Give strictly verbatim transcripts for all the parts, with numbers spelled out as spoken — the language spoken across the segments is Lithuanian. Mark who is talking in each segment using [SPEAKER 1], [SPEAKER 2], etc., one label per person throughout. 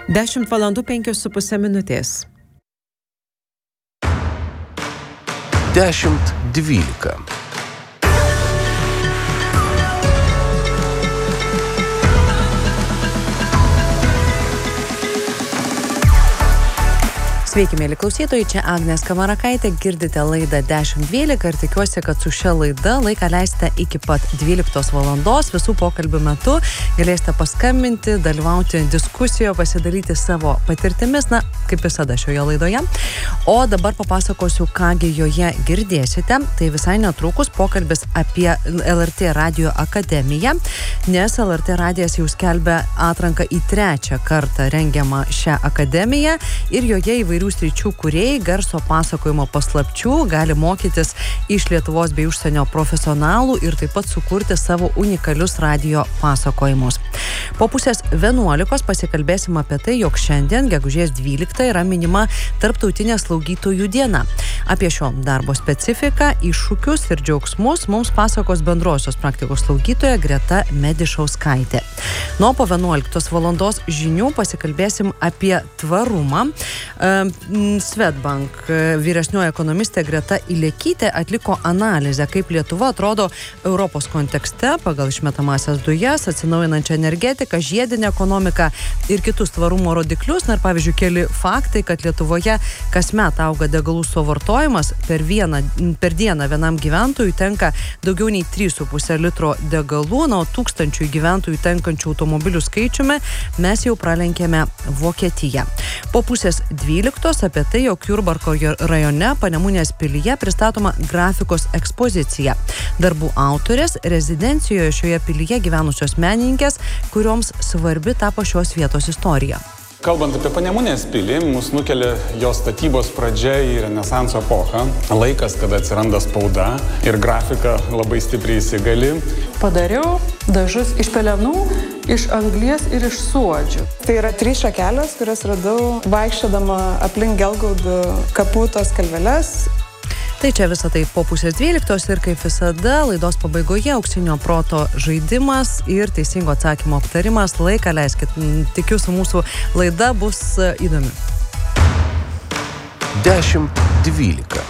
[SPEAKER 1] dešimt valandų penkios su pusė minutės.
[SPEAKER 2] Dešimt dvylika.
[SPEAKER 1] Sveiki, mėly klausytojai, čia Agnė Skamarakaitė, girdite laidą dešimt dvylika ir tikiuosi, kad su šia laida laiką leisite iki pat dvyliktos valandos. Visų pokalbių metu galėsite paskambinti, dalyvauti diskusijoje, pasidalyti savo patirtimis, na, kaip visada šioje laidoje. O dabar papasakosiu, kągi joje girdėsite. Tai visai netrukus pokalbis apie L R T Radio akademiją, nes L R T radijas jau skelbia atranką į trečią kartą rengiamą šią akademiją ir joje įvairių sričių kūrėjai garso pasakojimo paslapčių gali mokytis iš Lietuvos bei užsienio profesionalų ir taip pat sukurti savo unikalius radio pasakojimus. Po pusės vienuolikos pasikalbėsim apie tai, jog šiandien, gegužės dvyliktą, yra minima Tarptautinė slaugytojų diena. Apie šio darbo specifiką, iššūkius ir džiaugsmus mums pasakos bendrosios praktikos slaugytoja Greta Medišauskaitė. Nuo po vienuoliktos valandos žinių pasikalbėsim apie tvarumą. Swedbank vyresnioji ekonomistė Greta Ilekytė atliko analizę, kaip Lietuva atrodo Europos kontekste pagal išmetamąsias dujas, atsinaujinančią energetiką, žiedinę ekonomiką ir kitus tvarumo rodiklius. Na ir pavyzdžiui, keli faktai, kad Lietuvoje kasmet auga degalų suvartojimas, per, vieną, per dieną vienam gyventojui tenka daugiau nei trys su puse litro degalų, na, o tūkstančių gyventojų tenkančių automobilių skaičiumi mes jau pralenkėme Vokietiją. Po pusės dvyliktos apie tai, jog Jurbarko rajone Panemunės pilyje pristatoma grafikos ekspozicija. Darbų autorės rezidencijoje šioje pilyje gyvenusios menininkės, kurioms svarbi tapo šios vietos istorija.
[SPEAKER 3] Kalbant apie Panemunės pilį, mus nukelia jos statybos pradžia į Renesanso epochą. Laikas, kada atsiranda spauda ir grafika labai stipriai įsigali.
[SPEAKER 4] Padariau dažus iš pelenų, iš anglies ir iš suodžių.
[SPEAKER 5] Tai yra trys šakelės, kurias radau vaikščiodama aplink Gelgaudų kapų tos kalveles.
[SPEAKER 1] Tai čia visą tai po pusės dvyliktos ir kaip visada laidos pabaigoje auksinio proto žaidimas ir teisingo atsakymo aptarimas. Laiką leiskit, tikiu, su mūsų laida bus įdomi.
[SPEAKER 2] Dešimt dvylika.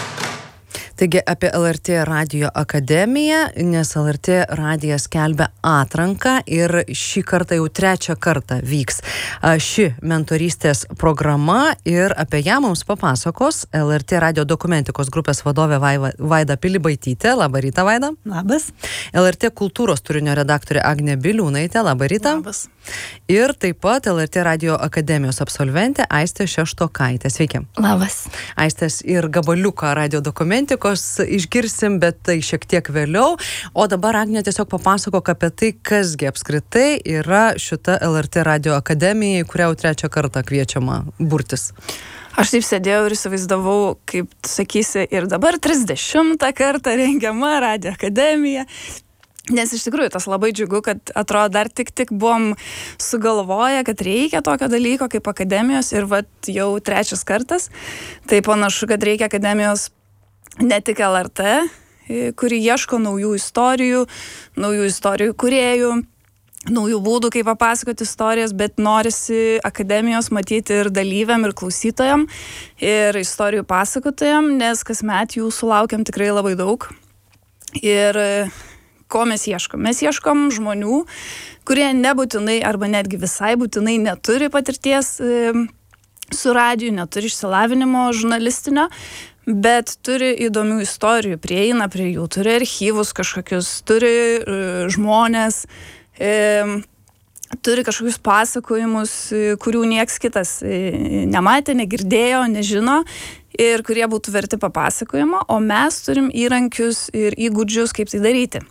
[SPEAKER 1] Taigi apie L R T radio akademiją, nes L R T radijas skelbia atranką ir šį kartą jau trečią kartą vyks ši mentorystės programa ir apie ją mums papasakos L R T radio dokumentikos grupės vadovė Vaida Pilibaitytė. Labą rytą, Vaida.
[SPEAKER 6] Labas.
[SPEAKER 1] L R T kultūros turinio redaktorė Agnė Biliūnaitė. Labą rytą.
[SPEAKER 6] Labas.
[SPEAKER 1] Ir taip pat L R T radio akademijos absolventė Aistė Šeštokaitė. Sveiki.
[SPEAKER 6] Labas.
[SPEAKER 1] Aistės ir gabaliuką radio dokumentikos išgirsim, bet tai šiek tiek vėliau. O dabar Agnė tiesiog papasakok apie tai, kasgi apskritai yra šita L R T radio akademija, į kurią jau trečią kartą kviečiama burtis.
[SPEAKER 6] Aš taip sėdėjau ir įsivaizdavau, kaip sakysi, ir dabar trisdešimtą kartą rengiama radio akademija. Nes iš tikrųjų tas labai džiugu, kad atrodo dar tik tik buvom sugalvoję, kad reikia tokio dalyko kaip akademijos ir vat jau trečias kartas. Tai panašu, kad reikia akademijos ne tik L R T, kuri ieško naujų istorijų, naujų istorijų kūrėjų, naujų būdų, kaip papasakoti istorijas, bet norisi akademijos matyti ir dalyviam, ir klausytojam, ir istorijų pasakotojam, nes kasmet jų sulaukiam tikrai labai daug. Ir ko mes ieškom? Mes ieškom žmonių, kurie nebūtinai arba netgi visai būtinai neturi patirties su radiju, neturi išsilavinimo žurnalistinio, bet turi įdomių istorijų, prieina prie jų, turi archyvus kažkokius, turi uh, žmonės, e, turi kažkokius pasakojimus, kurių nieks kitas e, nematė, negirdėjo, nežino ir kurie būtų verti papasakojimo, o mes turim įrankius ir įgūdžius, kaip tai daryti.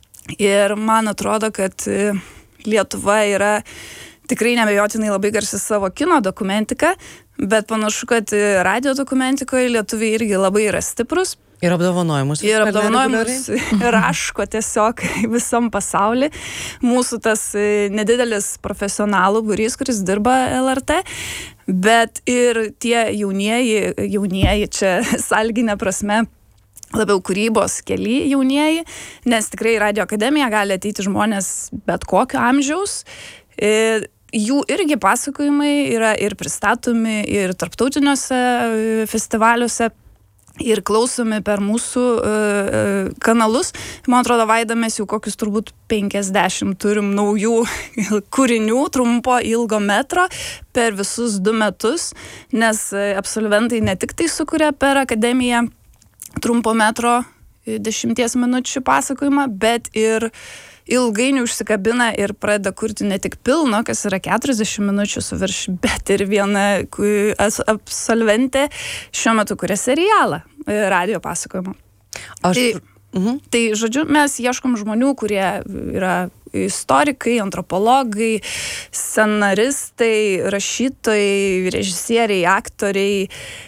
[SPEAKER 6] Ir man atrodo, kad e, Lietuva yra tikrai neabejotinai labai garsi savo kino dokumentika, bet panašu, kad radio dokumentikoje lietuviai irgi labai yra stiprus.
[SPEAKER 1] Ir apdovanojimus.
[SPEAKER 6] Ir apdovanojimus raško tiesiog visam pasauly. Mūsų tas nedidelis profesionalų būrys, kuris dirba L R T, bet ir tie jaunieji, jaunieji čia sąlyginė prasme, labiau kūrybos keli jaunieji, nes tikrai radio akademija gali ateiti žmonės bet kokio amžiaus. jų irgi pasakojimai yra ir pristatomi ir tarptautiniuose festivaliuose, ir klausomi per mūsų uh, kanalus. Man atrodo, Vaida, mes jau kokius turbūt penkiasdešimt turim naujų kūrinių, trumpo ilgo metro per visus du metus, nes absolventai ne tik tai sukuria per akademiją trumpo metro dešimties minučių pasakojimą, bet ir ilgainiui užsikabina ir pradeda kurti ne tik pilno, kas yra keturiasdešimt minučių su virš, bet ir viena absolventė šiuo metu kuria serialą radijo pasakojimą.
[SPEAKER 1] Aš...
[SPEAKER 6] Tai, mhm. tai, žodžiu, mes ieškom žmonių, kurie yra istorikai, antropologai, scenaristai, rašytojai, režisieriai, aktoriai,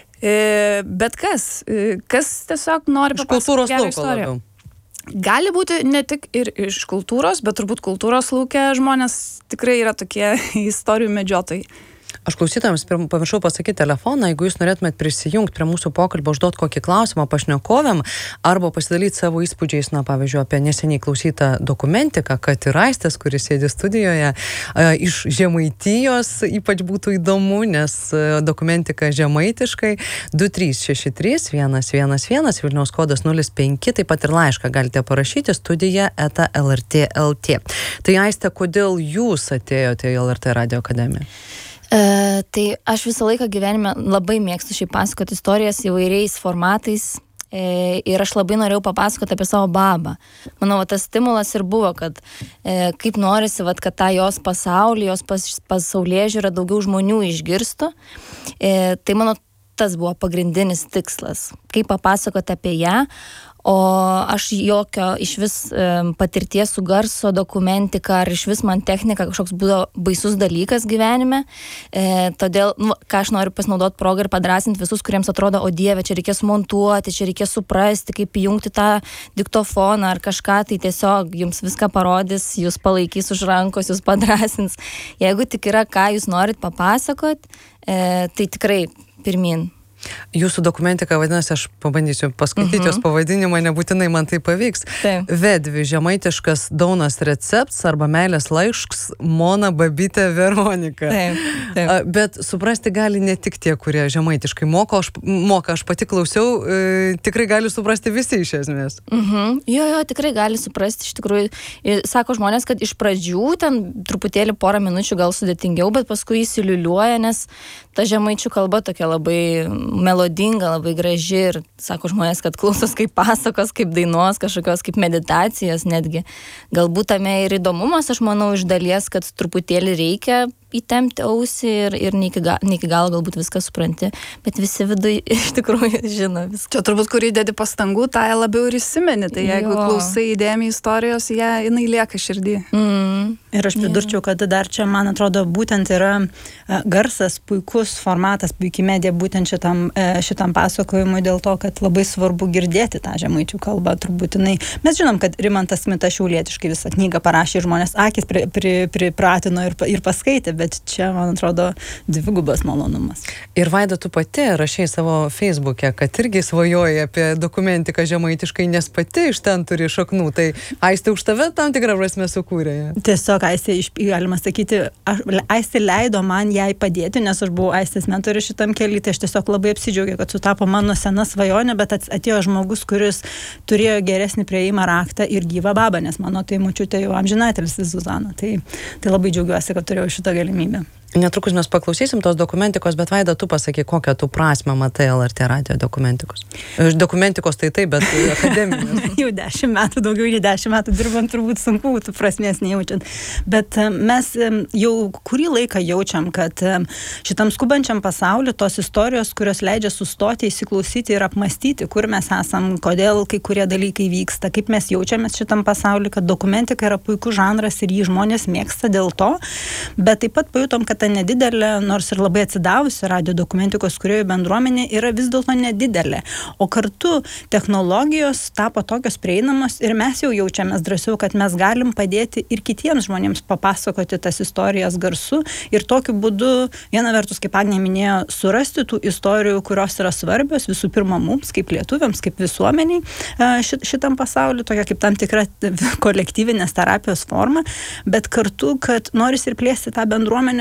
[SPEAKER 6] bet kas, kas tiesiog nori papasakoti gerą istoriją. Gali būti ne tik ir iš kultūros, bet turbūt kultūros lauke žmonės tikrai yra tokie istorijų medžiotojai.
[SPEAKER 1] Aš klausytojams pamiršau pasakyti telefoną, jeigu jūs norėtumėt prisijungti prie mūsų pokalbio, užduoti kokį klausimą pašnekovėm arba pasidalyti savo įspūdžiais, na, pavyzdžiui, apie neseniai klausytą dokumentiką, kad ir Aistės, kuris sėdi studijoje, iš Žemaitijos ypač būtų įdomu, nes dokumentika žemaitiškai du trys šeši trys vienas vienas vienas, Vilniaus kodas nulis penki, taip pat ir laišką galite parašyti studija eta el er tė taškas el tė. Tai Aistė, kodėl jūs atėjote į el er tė Radio akademiją?
[SPEAKER 7] Uh, tai aš visą laiką gyvenime labai mėgstu šiaip pasakoti istorijas įvairiais formatais e, ir aš labai norėjau papasakoti apie savo babą. Manau, va, tas stimulas ir buvo, kad e, kaip norisi, va, kad tą jos pasaulį, jos pas, pasaulėžiūrą daugiau žmonių išgirstų. E, tai mano tas buvo pagrindinis tikslas, kaip papasakoti apie ją. O aš jokio iš vis e, patirties su garso dokumentika ar iš vis man technika kažkoks buvo baisus dalykas gyvenime. E, todėl, nu, ką aš noriu pasinaudoti progą ir padrasinti visus, kuriems atrodo, o Dieve, čia reikės montuoti, čia reikės suprasti, kaip įjungti tą diktofoną ar kažką, tai tiesiog jums viską parodys, jūs palaikys už rankos, jūs padrasins. Jeigu tik yra, ką jūs norit papasakot, e, tai tikrai pirmin.
[SPEAKER 1] Jūsų dokumentika vadinasi, aš pabandysiu paskaityti uh-huh. jos pavadinimą, nebūtinai man tai pavyks.
[SPEAKER 7] Taip.
[SPEAKER 1] Vedvi, žemaitiškas daunas recepts arba meilės laišks Mona Babytė Veronika.
[SPEAKER 7] Taip, taip.
[SPEAKER 1] Bet suprasti gali ne tik tie, kurie žemaitiškai moka, aš, moka, aš pati klausiau, e, tikrai gali suprasti visi iš esmės.
[SPEAKER 7] Uh-huh. Jo, jo, tikrai gali suprasti, iš tikrųjų. Ir sako žmonės, kad iš pradžių ten truputėlį porą minučių gal sudėtingiau, bet paskui įsiliuliuoja, nes ta žemaičių kalba tokia labai melodinga, labai graži ir sako žmonės, kad klausos kaip pasakos, kaip dainos, kažkokios kaip meditacijos netgi. Galbūt tame ir įdomumas, aš manau, iš dalies, kad truputėlį reikia įtempti ausį ir, ir ne iki galo, ne iki galo galbūt viską supranti, bet visi vidui iš tikrųjų žino viską.
[SPEAKER 6] Čia turbūt, kur įdedi pastangų, tą labiau ir įsimeni, tai jeigu jo. Klausai įdėmiai istorijos, ją, jinai lieka širdį.
[SPEAKER 7] Mm.
[SPEAKER 8] Ir aš pridurčiau, kad dar čia, man atrodo, būtent yra garsas, puikus formatas, puikiai medija būtent šitam, šitam pasakojimui dėl to, kad labai svarbu girdėti tą žemaičių kalbą, turbūt jinai. Mes žinom, kad Rimantas Kmita šiaulietiškai visą knygą parašė, žmonės akis pri, pri, pripratino ir, ir paskaitė, bet čia, man atrodo, dvigubas malonumas.
[SPEAKER 1] Ir Vaida, tu pati rašei savo Facebook'e, kad irgi svajoji apie dokumentiką žemaitiškai, nes pati iš ten turi šaknų. Tai Aistė už tave tam tikrą prasme sukūrė.
[SPEAKER 8] Tiesiog Aistė, galima sakyti, aš, Aistė leido man jai padėti, nes aš buvau Aistės mentorė šitam kely, tai aš tiesiog labai apsidžiaugiau, kad sutapo mano sena svajonė, bet atėjo žmogus, kuris turėjo geresnį prieimą raktą ir gyvą babą, nes mano tai močiutė jau amžinatelis Zuzana. Tai, tai labai džiaugiuosi, kad turėjau šitą galimybę.
[SPEAKER 1] Netrukus mes paklausysim tos dokumentikos, bet Vaida, tu pasakyk, kokią tu prasmę matai el er tė Radio dokumentikos. Dokumentikos tai taip, bet akademinės.
[SPEAKER 8] Jau dešimt metų, daugiau nei dešimt metų dirbant, turbūt sunku būtų prasmės nejaučiant. Bet mes jau kurį laiką jaučiam, kad šitam skubančiam pasauliu tos istorijos, kurios leidžia sustoti, įsiklausyti ir apmastyti, kur mes esam, kodėl kai kurie dalykai vyksta, kaip mes jaučiamės šitam pasauliu, kad dokumentika yra puikus žanras ir jį žmonės mėgsta dėl to, bet taip pat pajutom, kad ta nedidelė, nors ir labai atsidavusi radio dokumentikos kūrėjų bendruomenė yra vis dėlto nedidelė. O kartu technologijos tapo tokios prieinamos ir mes jau jaučiamės drąsiau, kad mes galim padėti ir kitiems žmonėms papasakoti tas istorijas garsu ir tokiu būdu, viena vertus, kaip Agnė minėjo, surasti tų istorijų, kurios yra svarbios visų pirma mums, kaip lietuviams, kaip visuomeniai šit, šitam pasauliu, tokia kaip tam tikra kolektyvinės terapijos forma, bet kartu, kad norisi ir plėsti tą bendruomenę,